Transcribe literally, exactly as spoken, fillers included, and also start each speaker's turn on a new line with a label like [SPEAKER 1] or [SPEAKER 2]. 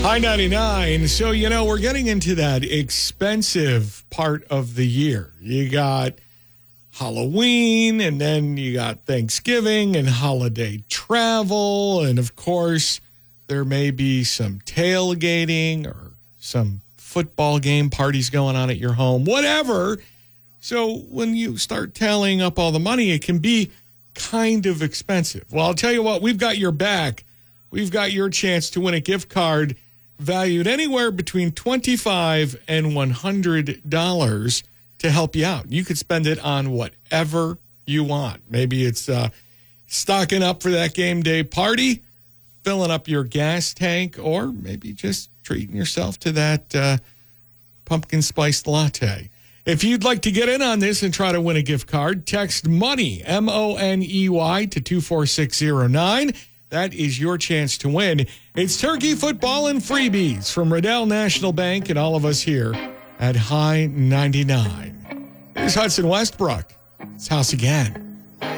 [SPEAKER 1] High ninety-nine. So, you know, we're getting into that expensive part of the year. You got Halloween, and then you got Thanksgiving and holiday travel. And, of course, there may be some tailgating or some football game parties going on at your home, whatever. So when you start tallying up all the money, it can be kind of expensive. Well, I'll tell you what, we've got your back. We've got your chance to win a gift card valued anywhere between twenty-five dollars and one hundred dollars to help you out. You could spend it on whatever you want. Maybe it's uh, stocking up for that game day party, filling up your gas tank, or maybe just treating yourself to that uh, pumpkin spiced latte. If you'd like to get in on this and try to win a gift card, text MONEY, M O N E Y, to two four six zero nine. That is your chance to win. It's turkey, football, and freebies from Riddell National Bank and all of us here at High ninety-nine. Here's Hudson Westbrook. It's House Again.